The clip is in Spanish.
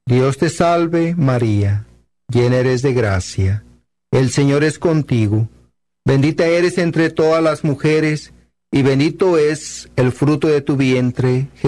Dios te salve, María, llena eres de gracia. El Señor es contigo. Bendita eres entre todas las mujeres, y bendito es el fruto de tu vientre, Jesús.